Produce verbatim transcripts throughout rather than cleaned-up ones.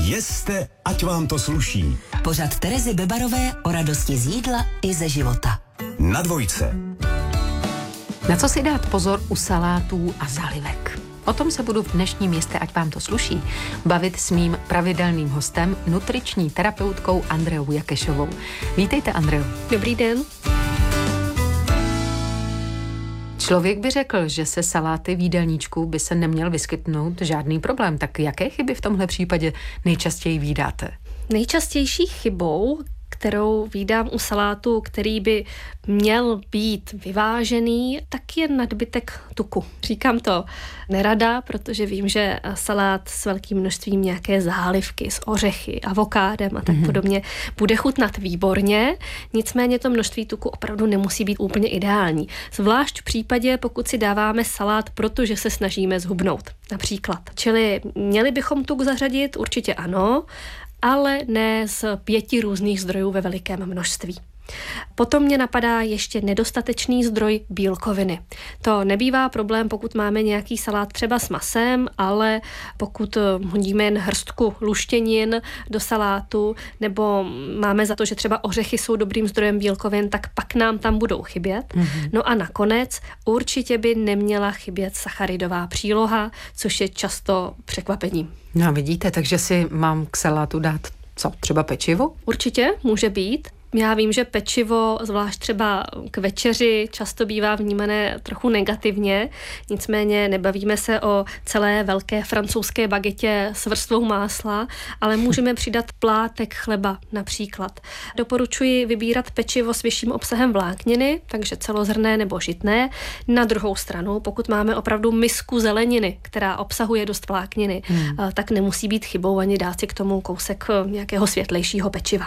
Jeste, ať vám to sluší. Pořad Terezy Bebarové o radosti z jídla i ze života. Na dvojce. Na co si dát pozor u salátů a zálivek? O tom se budu v dnešním Jeste, ať vám to sluší, bavit s mým pravidelným hostem, nutriční terapeutkou Andreou Jakešovou. Vítejte, Andreo. Dobrý den. Člověk by řekl, že se saláty v jídelníčku by se neměl vyskytnout žádný problém. Tak jaké chyby v tomhle případě nejčastěji vídáte? Nejčastější chybou, kterou vídám u salátu, který by měl být vyvážený, tak je nadbytek tuku. Říkám to nerada, protože vím, že salát s velkým množstvím nějaké zálivky, s ořechy, avokádem a tak mm-hmm. podobně bude chutnat výborně, nicméně to množství tuku opravdu nemusí být úplně ideální. Zvlášť v případě, pokud si dáváme salát, protože se snažíme zhubnout, například. Čili měli bychom tuk zařadit, určitě ano, ale ne z pěti různých zdrojů ve velikém množství. Potom mě napadá ještě nedostatečný zdroj bílkoviny. To nebývá problém, pokud máme nějaký salát třeba s masem, ale pokud hodíme jen hrstku luštěnin do salátu, nebo máme za to, že třeba ořechy jsou dobrým zdrojem bílkovin, tak pak nám tam budou chybět. Mm-hmm. No a nakonec určitě by neměla chybět sacharidová příloha, což je často překvapením. No vidíte, takže si mám k salátu dát co? Třeba pečivo? Určitě, může být. Já vím, že pečivo, zvlášť třeba k večeři, často bývá vnímané trochu negativně, nicméně nebavíme se o celé velké francouzské bagetě s vrstvou másla, ale můžeme přidat plátek chleba například. Doporučuji vybírat pečivo s vyšším obsahem vlákniny, takže celozrnné nebo žitné. Na druhou stranu, pokud máme opravdu misku zeleniny, která obsahuje dost vlákniny, hmm. tak nemusí být chybou ani dát si k tomu kousek nějakého světlejšího pečiva.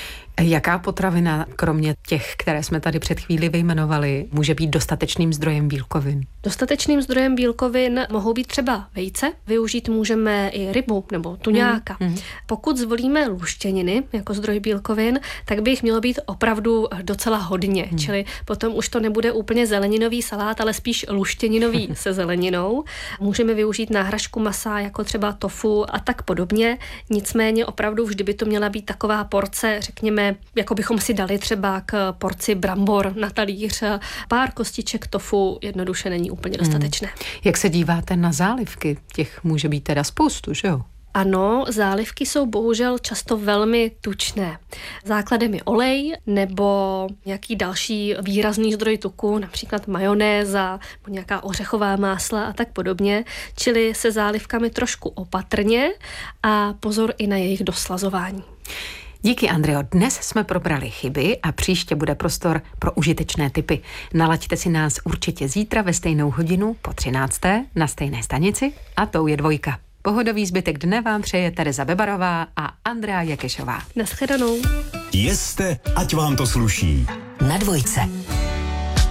Jaká potravina, kromě těch, které jsme tady před chvíli vyjmenovali, může být dostatečným zdrojem bílkovin? Dostatečným zdrojem bílkovin mohou být třeba vejce. Využít můžeme i rybu nebo tuňáka. Mm, mm. Pokud zvolíme luštěniny jako zdroj bílkovin, tak by jich mělo být opravdu docela hodně. Mm. Čili potom už to nebude úplně zeleninový salát, ale spíš luštěninový se zeleninou. Můžeme využít náhražku masa jako třeba tofu a tak podobně. Nicméně opravdu vždy by to měla být taková porce, řekněme, jako bychom si dali třeba k porci brambor na talíř. Pár kostiček tofu jednoduše není úplně dostatečné. Hmm. Jak se díváte na zálivky? Těch může být teda spoustu, že jo? Ano, zálivky jsou bohužel často velmi tučné. Základem je olej nebo nějaký další výrazný zdroj tuku, například majonéza, nebo nějaká ořechová másla a tak podobně, čili se zálivkami trošku opatrně a pozor i na jejich doslazování. Díky, Andreo. Dnes jsme probrali chyby a příště bude prostor pro užitečné tipy. Nalaďte si nás určitě zítra ve stejnou hodinu po třinácté na stejné stanici a tou je dvojka. Pohodový zbytek dne vám přeje Tereza Bebarová a Andrea Jakešová. Nashledanou. Jeste, ať vám to sluší. Na dvojce.